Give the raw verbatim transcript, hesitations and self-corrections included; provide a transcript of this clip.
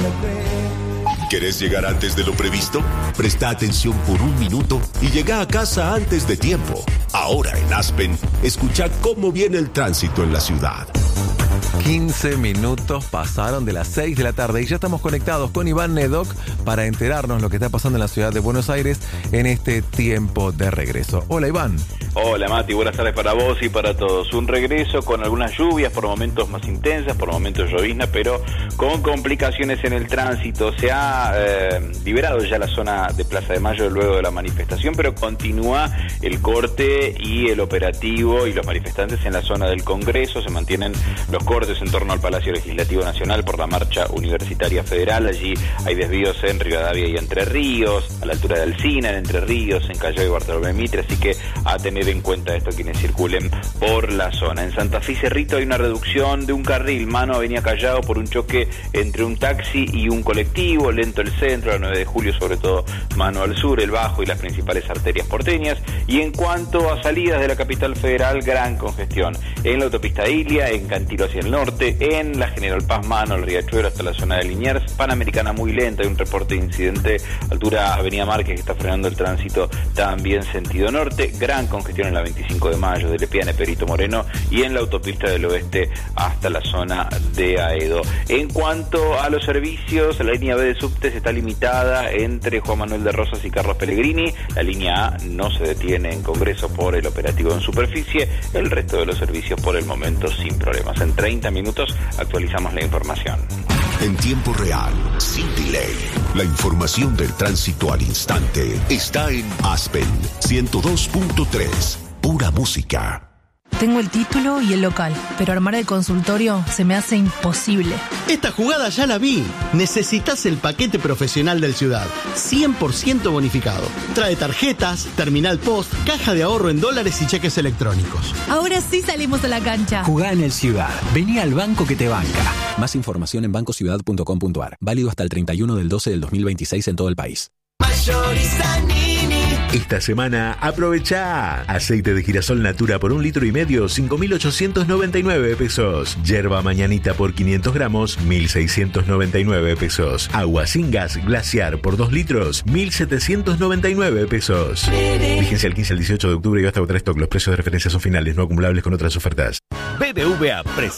¿Querés llegar antes de lo previsto? Presta atención por un minuto y llega a casa antes de tiempo. Ahora en Aspen, escucha cómo viene el tránsito en la ciudad. quince minutos pasaron de las seis de la tarde y ya estamos conectados con Iván Nedoc para enterarnos lo que está pasando en la ciudad de Buenos Aires en este tiempo de regreso. Hola, Iván. Hola, Mati, buenas tardes para vos y para todos. Un regreso con algunas lluvias, por momentos más intensas, por momentos llovizna, pero con complicaciones en el tránsito. Se ha eh, liberado ya la zona de Plaza de Mayo luego de la manifestación, pero continúa el corte y el operativo y los manifestantes en la zona del Congreso. Se mantienen los cortes en torno al Palacio Legislativo Nacional por la Marcha Universitaria Federal. Allí hay desvíos en Rivadavia y Entre Ríos, a la altura de Alsina, en Entre Ríos, en Callao y Bartolomé Mitre, así que a tener en cuenta esto quienes circulen por la zona. En Santa Fe y Cerrito hay una reducción de un carril, mano Avenida Callao, por un choque entre un taxi y un colectivo, lento el centro, la nueve de julio, sobre todo mano al sur, el Bajo y las principales arterias porteñas. Y en cuanto a salidas de la capital federal, gran congestión en la autopista Ilia, en Cantilo hacia el norte, en la General Paz, mano al Riachuelo hasta la zona de Liniers, Panamericana muy lenta, hay un reporte de incidente, altura Avenida Márquez, que está frenando el tránsito también sentido norte, gran congestión en la veinticinco de mayo, de Lepiane, Perito Moreno, y en la autopista del oeste hasta la zona de Aedo. En cuanto a los servicios, la línea B de subtes está limitada entre Juan Manuel de Rosas y Carlos Pellegrini, la línea A no se detiene en Congreso por el operativo en superficie, el resto de los servicios por el momento sin problemas. En treinta minutos actualizamos la información. En tiempo real, sin delay, la información del tránsito al instante está en Aspen ciento dos punto tres, pura música. Tengo el título y el local, pero armar el consultorio se me hace imposible. Esta jugada ya la vi. Necesitas el paquete profesional del Ciudad, cien por ciento bonificado. Trae tarjetas, terminal post, caja de ahorro en dólares y cheques electrónicos. Ahora sí salimos a la cancha. Jugá en el Ciudad. Vení al banco que te banca. Más información en banco ciudad punto com punto a r. Válido hasta el treinta y uno del doce del dos mil veintiséis en todo el país. Esta semana aprovecha aceite de girasol Natura por un litro y medio, cinco mil ochocientos noventa y nueve pesos. Yerba mañanita por quinientos gramos, mil seiscientos noventa y nueve pesos. Agua sin gas glaciar por dos litros, mil setecientos noventa y nueve pesos. Vigencia el quince al dieciocho de octubre y hasta agotar stock. Los precios de referencia son finales, no acumulables con otras ofertas. B B V A presenta